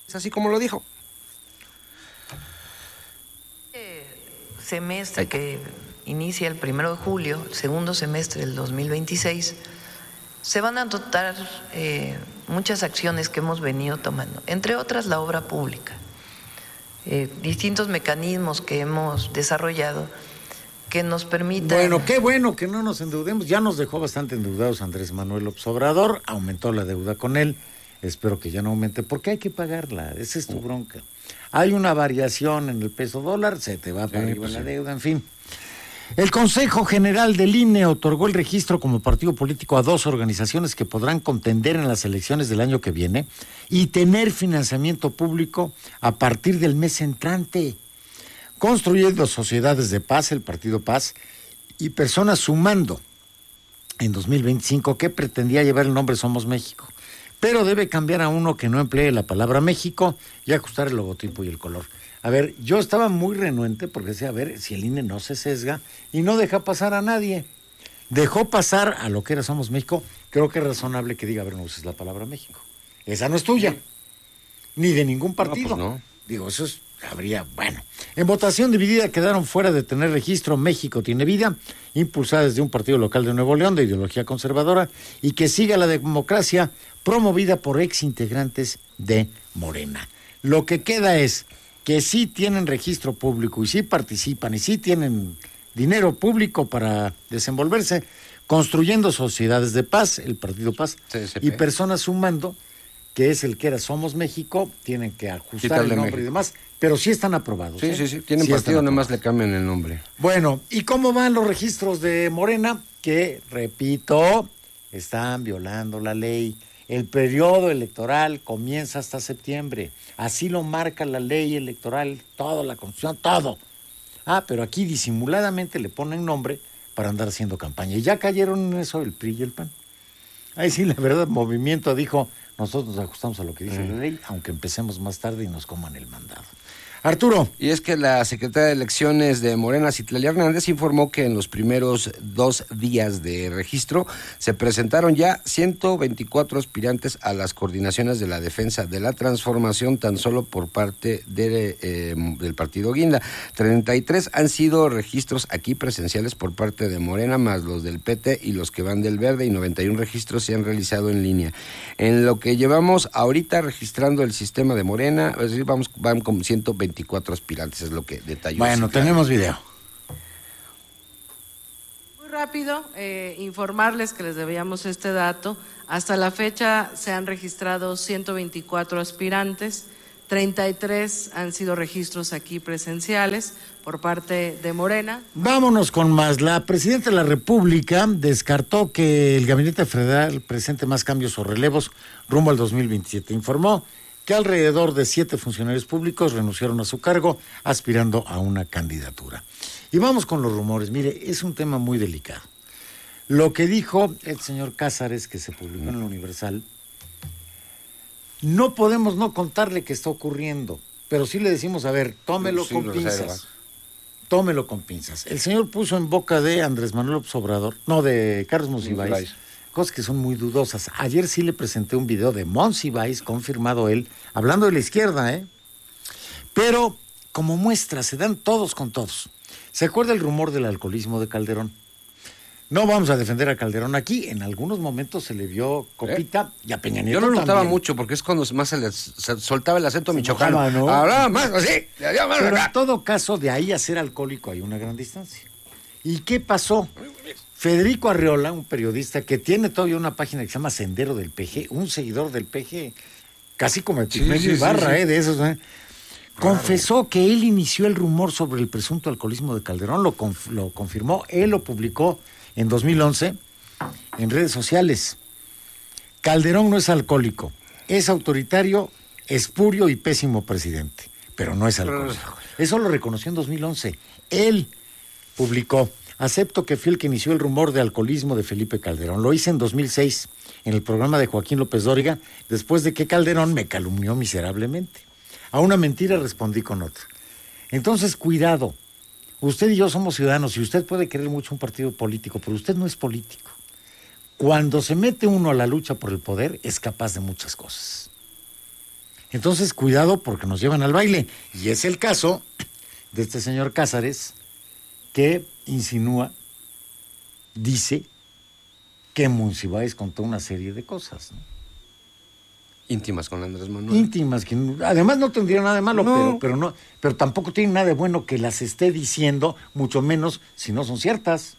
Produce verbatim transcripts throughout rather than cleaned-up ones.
Es así como lo dijo. Semestre que inicia el primero de julio, segundo semestre del dos mil veintiséis, se van a dotar eh, muchas acciones que hemos venido tomando, entre otras la obra pública, eh, distintos mecanismos que hemos desarrollado que nos permitan... Bueno, qué bueno que no nos endeudemos, ya nos dejó bastante endeudados Andrés Manuel López Obrador, aumentó la deuda con él, espero que ya no aumente, porque hay que pagarla, esa es tu bronca. Hay una variación en el peso dólar, se te va para arriba la deuda, en fin. El Consejo General del I N E otorgó el registro como partido político a dos organizaciones que podrán contender en las elecciones del año que viene y tener financiamiento público a partir del mes entrante, construyendo sociedades de paz, el Partido Paz, y Personas Sumando en dos mil veinticinco, que pretendía llevar el nombre Somos México. Pero debe cambiar a uno que no emplee la palabra México y ajustar el logotipo y el color. A ver, yo estaba muy renuente porque decía, a ver, si el I N E no se sesga y no deja pasar a nadie. Dejó pasar a lo que era Somos México, creo que es razonable que diga, a ver, no uses la palabra México. Esa no es tuya, ni de ningún partido. No, pues no. Digo, eso es, habría, bueno. En votación dividida quedaron fuera de tener registro México Tiene Vida, impulsada desde un partido local de Nuevo León de ideología conservadora y que siga la democracia promovida por ex integrantes de Morena. Lo que queda es que sí tienen registro público y sí participan y sí tienen dinero público para desenvolverse, construyendo sociedades de paz, el Partido Paz, C S P. Y Personas Sumando, que es el que era Somos México, tienen que ajustar Quitarle el nombre México. y demás, pero sí están aprobados. Sí, ¿eh? sí, sí, tienen Sí partido, están nada más aprobados. le cambian el nombre. Bueno, ¿y cómo van los registros de Morena? Que, repito, están violando la ley. El periodo electoral comienza hasta septiembre. Así lo marca la ley electoral, toda la Constitución, todo. Ah, pero aquí disimuladamente le ponen nombre para andar haciendo campaña. Y ya cayeron en eso el P R I y el P A N. Ahí sí, la verdad, Movimiento dijo, nosotros nos ajustamos a lo que dice Mm. la ley, aunque empecemos más tarde y nos coman el mandado. Arturo. Y es que la secretaria de Elecciones de Morena, Citlali Hernández, informó que en los primeros dos días de registro se presentaron ya ciento veinticuatro aspirantes a las coordinaciones de la defensa de la transformación, tan solo por parte de, eh, del partido Guinda. treinta y tres han sido registros aquí presenciales por parte de Morena, más los del P T y los que van del Verde, y noventa y uno registros se han realizado en línea. En lo que llevamos ahorita registrando el sistema de Morena, es decir, vamos, van como ciento veinticuatro aspirantes, es lo que detalló. Bueno, Citlali. tenemos video. Muy rápido, eh, informarles que les debíamos este dato. Hasta la fecha se han registrado ciento veinticuatro aspirantes, treinta y tres han sido registros aquí presenciales por parte de Morena. Vámonos con más. La presidenta de la República descartó que el gabinete federal presente más cambios o relevos rumbo al dos mil veintisiete. Informó que alrededor de siete funcionarios públicos renunciaron a su cargo aspirando a una candidatura. Y vamos con los rumores. Mire, es un tema muy delicado. Lo que dijo el señor Cázares, que se publicó en el Universal, no podemos no contarle qué está ocurriendo, pero sí le decimos, a ver, tómelo Sí, con lo pinzas. reserva. Tómelo con pinzas. El señor puso en boca de Andrés Manuel López Obrador, no, de Carlos Monsiváis, Monsiváis. cosas que son muy dudosas. Ayer sí le presenté un video de Monsiváis, confirmado él, hablando de la izquierda, ¿eh? Pero, como muestra, se dan todos con todos. ¿Se acuerda el rumor del alcoholismo de Calderón? No vamos a defender a Calderón aquí. En algunos momentos se le vio copita y a Peña Nieto Yo no lo notaba también. mucho porque es cuando más se le se soltaba el acento Se michoacano. enojaba, ¿no? Hablaba más así, le hacía más Pero acá. en todo caso, de ahí a ser alcohólico hay una gran distancia. ¿Y qué pasó? Federico Arreola, un periodista que tiene todavía una página que se llama Sendero del P G, un seguidor del P G, casi como el Sí, Pigmenio sí, sí, Ibarra, sí. ¿eh? De esos, ¿eh? Confesó que él inició el rumor sobre el presunto alcoholismo de Calderón, lo, conf- lo confirmó, él lo publicó en dos mil once en redes sociales. Calderón no es alcohólico, es autoritario, espurio y pésimo presidente, pero no es alcohólico. Eso lo reconoció en dos mil once. Él publicó, acepto que fui el que inició el rumor de alcoholismo de Felipe Calderón. Lo hice en dos mil seis, en el programa de Joaquín López Dóriga, después de que Calderón me calumnió miserablemente. A una mentira respondí con otra. Entonces, cuidado. Usted y yo somos ciudadanos y usted puede querer mucho un partido político, pero usted no es político. Cuando se mete uno a la lucha por el poder, es capaz de muchas cosas. Entonces, cuidado porque nos llevan al baile. Y es el caso de este señor Cázares, que insinúa, dice, que Monsiváis contó una serie de cosas, ¿no? Íntimas con Andrés Manuel. Íntimas, que además no tendría nada de malo, no. pero, pero no, pero tampoco tiene nada de bueno que las esté diciendo, mucho menos si no son ciertas.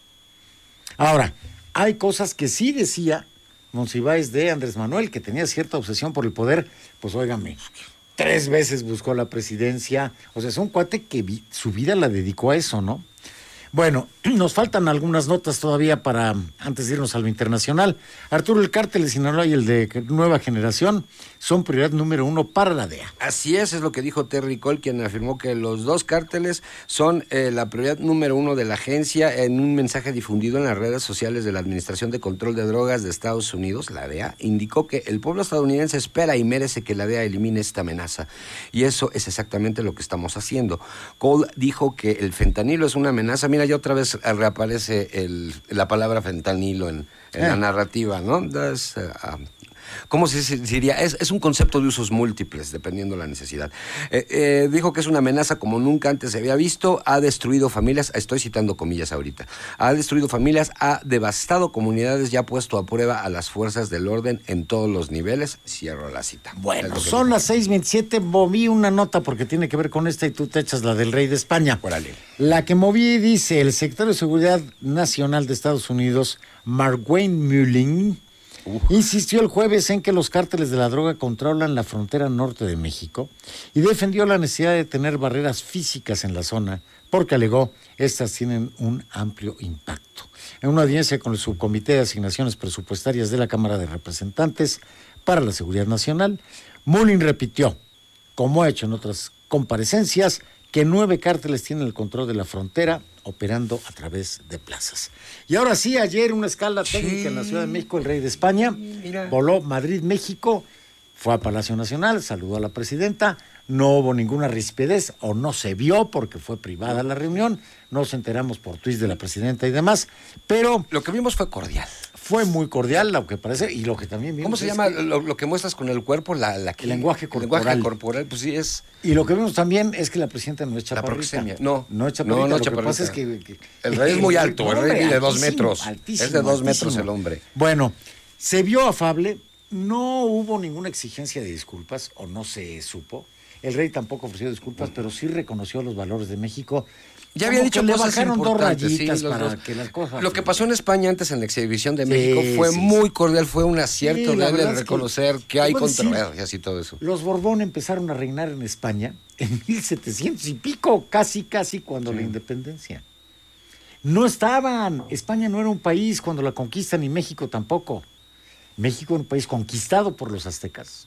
Ahora, hay cosas que sí decía Monsiváis de Andrés Manuel, que tenía cierta obsesión por el poder, pues óigame, tres veces buscó la presidencia, o sea, es un cuate que vi, su vida la dedicó a eso, ¿no? Bueno, nos faltan algunas notas todavía para, antes de irnos a lo internacional. Arturo, el cártel de Sinaloa y el de Nueva Generación son prioridad número uno para la D E A. Así es, es lo que dijo Terry Cole, quien afirmó que los dos cárteles son eh, la prioridad número uno de la agencia en un mensaje difundido en las redes sociales de la Administración de Control de Drogas de Estados Unidos, la D E A, indicó que el pueblo estadounidense espera y merece que la D E A elimine esta amenaza. Y eso es exactamente lo que estamos haciendo. Cole dijo que el fentanilo es una amenaza. Mira, ya otra vez reaparece el, la palabra fentanilo en, en eh. la narrativa, ¿no? Es, uh, ¿Cómo se diría? Es, es un concepto de usos múltiples, dependiendo de la necesidad. Eh, eh, dijo que es una amenaza como nunca antes se había visto, ha destruido familias, estoy citando comillas ahorita, ha destruido familias, ha devastado comunidades y ha puesto a prueba a las fuerzas del orden en todos los niveles. Cierro la cita. Bueno, son las seis veintisiete, moví una nota porque tiene que ver con esta y tú te echas la del rey de España. Órale. La que moví dice, el secretario de Seguridad Nacional de Estados Unidos, Mark-Wayne Mullin, Uf. insistió el jueves en que los cárteles de la droga controlan la frontera norte de México y defendió la necesidad de tener barreras físicas en la zona porque alegó estas tienen un amplio impacto. En una audiencia con el Subcomité de Asignaciones Presupuestarias de la Cámara de Representantes para la Seguridad Nacional, Mullin repitió, como ha hecho en otras comparecencias, que nueve cárteles tienen el control de la frontera operando a través de plazas. Y ahora sí, ayer una escala técnica sí. en la Ciudad de México, el rey de España, Mira. voló Madrid-México, fue a Palacio Nacional, saludó a la presidenta, no hubo ninguna rispidez, o no se vio porque fue privada la reunión, nos enteramos por tweets de la presidenta y demás, pero... Lo que vimos fue cordial. Fue muy cordial, lo que parece, y lo que también vimos... ¿Cómo se llama que, lo, lo que muestras con el cuerpo? La, la que, el lenguaje corporal. El lenguaje corporal, pues sí es... Y lo que vimos también es que la presidenta no es chaparrita. No, no es chaparrita. No, no lo chaparrita. que pasa es que... que el rey es muy alto, el, el rey es de dos metros. Altísimo, es de dos altísimo. metros el hombre. Bueno, se vio afable, no hubo ninguna exigencia de disculpas, o no se supo. El rey tampoco ofreció disculpas, mm. pero sí reconoció los valores de México. Ya había dicho que cosas le bajaron dos sí, rayitas para dos. que las cosas... Lo que pasó en España antes en la exhibición de México sí, fue sí, muy cordial, fue un acierto sí, de reconocer que, que hay controversias y todo eso. Los Borbón empezaron a reinar en España en mil setecientos y pico, casi, casi cuando sí. la independencia. No estaban, España no era un país cuando la conquistan, ni México tampoco. México era un país conquistado por los aztecas,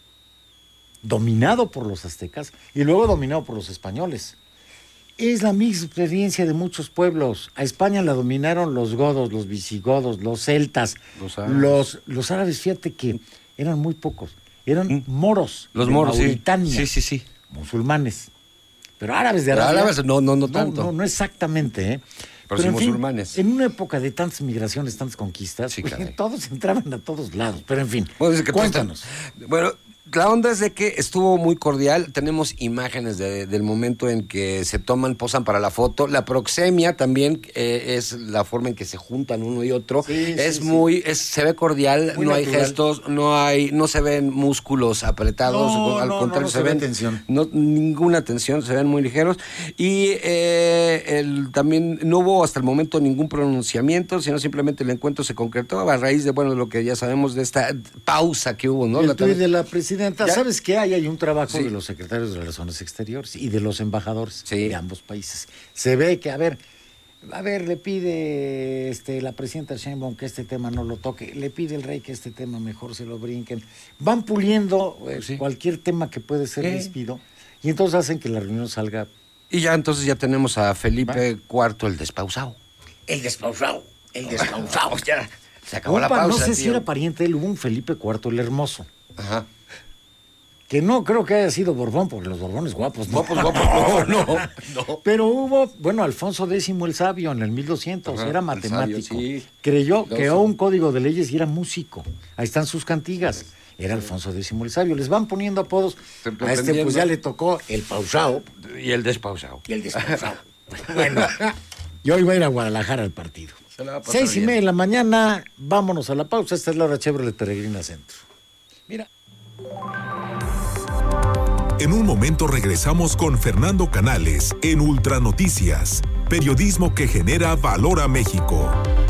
dominado por los aztecas y luego dominado por los españoles. Es la misma experiencia de muchos pueblos. A España la dominaron los godos, los visigodos, los celtas, los árabes. Los, los árabes, fíjate que eran muy pocos. Eran ¿Mm? moros. Los moros, Mauritania, sí. Sí, sí, sí. Musulmanes. Pero árabes de Arabia. Pero árabes no, no, no tanto. No, no, no exactamente, ¿eh? Pero, Pero sí en musulmanes. Fin, en una época de tantas migraciones, tantas conquistas, sí, pues, todos entraban a todos lados. Pero en fin, bueno, que cuéntanos. Están, bueno, la onda es de que estuvo muy cordial. Tenemos imágenes de, del momento en que se toman, posan para la foto. La proxemia también eh, es la forma en que se juntan uno y otro. Sí, es sí, muy, sí. Es, se ve cordial, muy no natural. Hay gestos, no hay, no se ven músculos apretados, no, al no, contrario, no, no se, se ven ve tensión. No, ninguna tensión, se ven muy ligeros. Y eh, el, también no hubo hasta el momento ningún pronunciamiento, sino simplemente el encuentro se concretó a raíz de, bueno, de lo que ya sabemos de esta pausa que hubo, ¿no? El la tuit de la presidenta. ¿Sabes qué hay? Hay un trabajo sí. de los secretarios de Relaciones Exteriores y de los embajadores sí. de ambos países. Se ve que, a ver, a ver, le pide este, la presidenta Sheinbaum que este tema no lo toque, le pide el rey que este tema mejor se lo brinquen. Van puliendo eh, sí. cualquier tema que puede ser ríspido y entonces hacen que la reunión salga. Y ya entonces ya tenemos a Felipe cuarto, el despausado. El despausado, el despausado. Ya se acabó Opa, la pausa. No sé tío. si era pariente de él, hubo un Felipe cuarto, el hermoso. Ajá. Que no creo que haya sido Borbón, porque los Borbones guapos, ¿no? Guapos, guapos, no, no, no. Pero hubo, bueno, Alfonso décimo el Sabio en el mil doscientos, Ajá, era matemático. Sabio, sí. Creyó, Dos, creó un código de leyes y era músico. Ahí están sus cantigas. era Alfonso X el Sabio. Les van poniendo apodos. Siempre A este aprendiendo. pues ya le tocó el pausado Y el despausado. y el despausado. Bueno, yo iba a ir a Guadalajara al partido. Se la va a pasar Seis y bien. media de la mañana, vámonos a la pausa. Esta es la hora Chevrolet Peregrina Centro. Mira. En un momento regresamos con Fernando Canales en Ultranoticias, periodismo que genera valor a México.